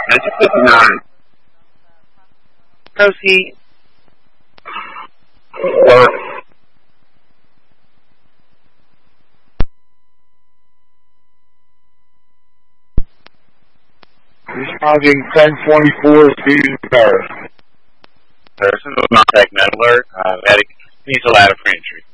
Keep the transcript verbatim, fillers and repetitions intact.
Magic fifty-nine. Proceed. Work. Responding ten twenty-four, Stephen Paris. Person will contact Med Alert. Uh, medic needs a ladder for entry.